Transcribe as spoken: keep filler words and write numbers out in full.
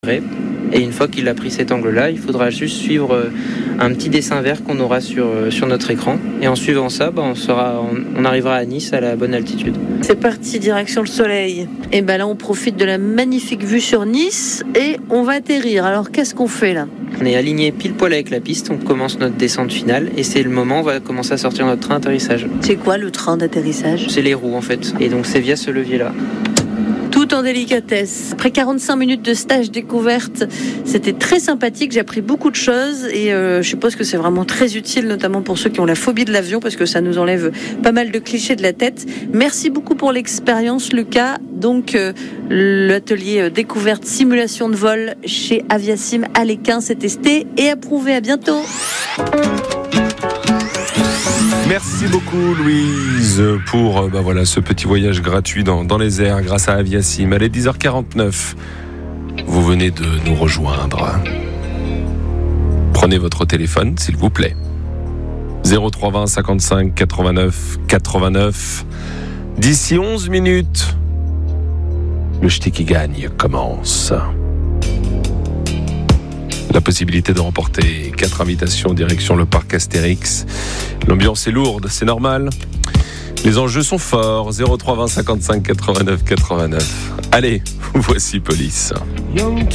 Et une fois qu'il a pris cet angle-là, il faudra juste suivre un petit dessin vert qu'on aura sur, sur notre écran. Et en suivant ça, bah, on, sera, on, on arrivera à Nice à la bonne altitude. C'est parti, direction le soleil. Et ben là, on profite de la magnifique vue sur Nice et on va atterrir. Alors, qu'est-ce qu'on fait là ? On est aligné pile poil avec la piste, on commence notre descente finale et c'est le moment où on va commencer à sortir notre train d'atterrissage. C'est quoi le train d'atterrissage ? C'est les roues en fait. Et donc c'est via ce levier-là. Tout en délicatesse. Après quarante-cinq minutes de stage découverte, c'était très sympathique. J'ai appris beaucoup de choses et euh, je suppose que c'est vraiment très utile, notamment pour ceux qui ont la phobie de l'avion, parce que ça nous enlève pas mal de clichés de la tête. Merci beaucoup pour l'expérience, Lucas. Donc, euh, l'atelier découverte simulation de vol chez Aviasim à l'Équin, c'est testé et approuvé. À bientôt. Merci beaucoup Louise pour bah voilà, ce petit voyage gratuit dans, dans les airs grâce à Aviasim. Allez, dix heures quarante-neuf, vous venez de nous rejoindre. Prenez votre téléphone s'il vous plaît. zéro trois vingt cinquante-cinq quatre-vingt-neuf quatre-vingt-neuf. D'ici onze minutes, le Ch'ti qui gagne commence. La possibilité de remporter quatre invitations direction le parc Astérix. L'ambiance est lourde, c'est normal. Les enjeux sont forts. zéro trois vingt cinquante-cinq quatre-vingt-neuf quatre-vingt-neuf. Allez, voici Police.